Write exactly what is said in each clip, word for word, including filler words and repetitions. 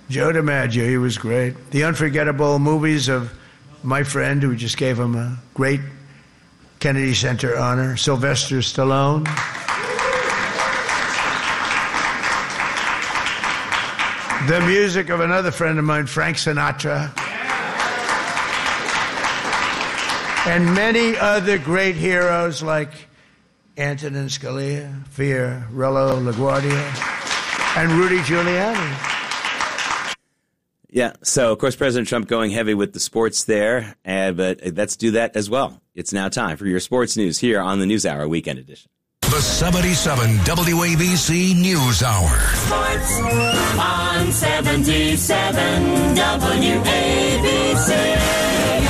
Joe DiMaggio, he was great. The unforgettable movies of my friend, who just gave him a great Kennedy Center honor, Sylvester Stallone. The music of another friend of mine, Frank Sinatra. And many other great heroes like Antonin Scalia, Fiorello LaGuardia, and Rudy Giuliani. Yeah, so, of course, President Trump going heavy with the sports there, uh, but let's do that as well. It's now time for your sports news here on the NewsHour Weekend Edition. The seventy-seven W A B C News Hour. Sports on seventy-seven W A B C.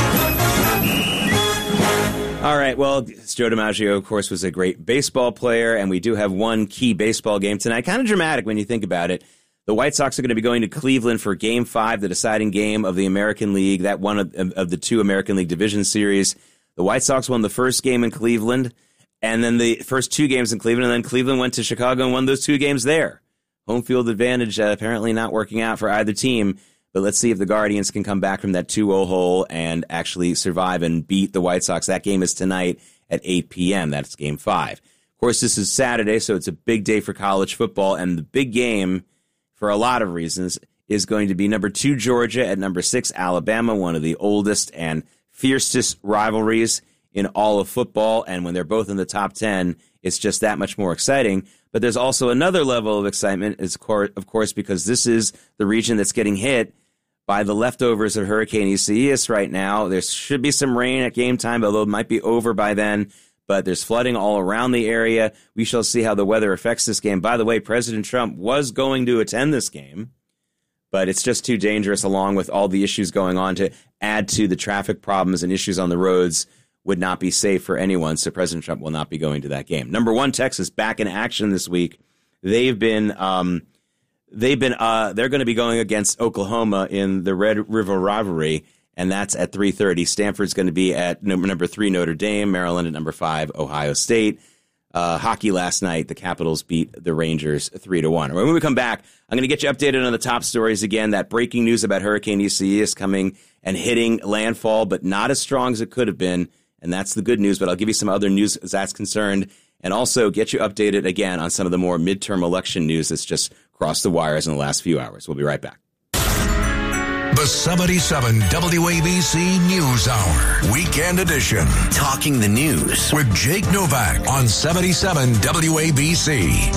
All right, well, Joe DiMaggio, of course, was a great baseball player, and we do have one key baseball game tonight. Kind of dramatic when you think about it. The White Sox are going to be going to Cleveland for Game five, the deciding game of the American League, that one of, of the two American League Division Series. The White Sox won the first game in Cleveland, and then the first two games in Cleveland, and then Cleveland went to Chicago and won those two games there. Home field advantage uh, apparently not working out for either team, but let's see if the Guardians can come back from that two oh hole and actually survive and beat the White Sox. That game is tonight at eight p.m. That's Game five. Of course, this is Saturday, so it's a big day for college football, and the big game, for a lot of reasons, is going to be number two Georgia at number six Alabama, one of the oldest and fiercest rivalries in all of football. And when they're both in the top ten, it's just that much more exciting. But there's also another level of excitement, is of course, because this is the region that's getting hit by the leftovers of Hurricane Isaias right now. There should be some rain at game time, although it might be over by then. But there's flooding all around the area. We shall see how the weather affects this game. By the way, President Trump was going to attend this game, but it's just too dangerous, along with all the issues going on, to add to the traffic problems and issues on the roads. Would not be safe for anyone, so President Trump will not be going to that game. Number one, Texas, back in action this week. They've been, um, they've been, uh, they're going to be going against Oklahoma in the Red River rivalry, and that's at three thirty. Stanford's going to be at number, number three, Notre Dame. Maryland at number five, Ohio State. Uh, hockey last night, the Capitals beat the Rangers three to one. When we come back, I'm going to get you updated on the top stories again. That breaking news about Hurricane Isaias coming and hitting landfall, but not as strong as it could have been. And that's the good news, but I'll give you some other news as that's concerned, and also get you updated again on some of the more midterm election news that's just crossed the wires in the last few hours. We'll be right back. The seventy-seven W A B C News Hour, Weekend Edition. Talking the news with Jake Novak on seventy-seven W A B C.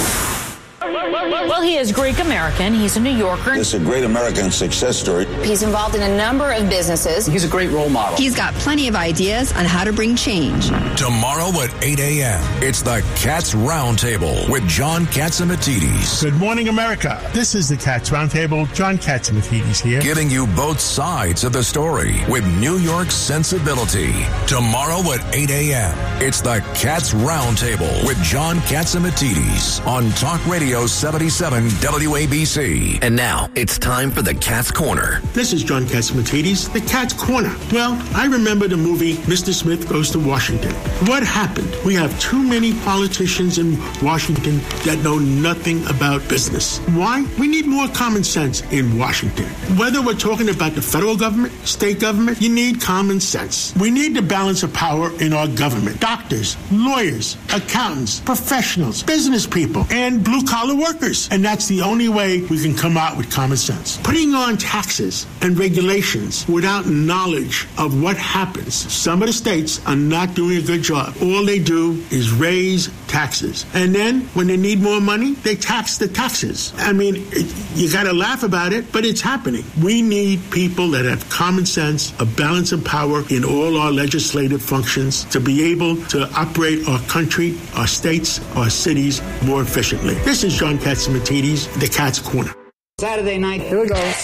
Well, he is Greek-American. He's a New Yorker. It's a great American success story. He's involved in a number of businesses. He's a great role model. He's got plenty of ideas on how to bring change. Tomorrow at eight a.m., it's the Cats Roundtable with John Catsimatidis. Good morning, America. This is the Cats Roundtable. John Catsimatidis here. Giving you both sides of the story with New York sensibility. Tomorrow at eight a.m., it's the Cats Roundtable with John Catsimatidis on Talk Radio seventy-seven W A B C. And now it's time for the Cat's Corner. This is John Catsimatidis, the Cat's Corner. Well, I remember the movie Mister Smith Goes to Washington. What happened? We have too many politicians in Washington that know nothing about business. Why? We need more common sense in Washington. Whether we're talking about the federal government, state government, you need common sense. We need the balance of power in our government. Doctors, lawyers, accountants, professionals, business people, and blue-collar workers. And that's the only way we can come out with common sense. Putting on taxes and regulations without knowledge of what happens. Some of the states are not doing a good job. All they do is raise taxes. And then when they need more money, they tax the taxes. I mean, it, you got to laugh about it, but it's happening. We need people that have common sense, a balance of power in all our legislative functions to be able to operate our country, our states, our cities more efficiently. This is John Catsimatidis, the Cat's Corner. Saturday night, here we go.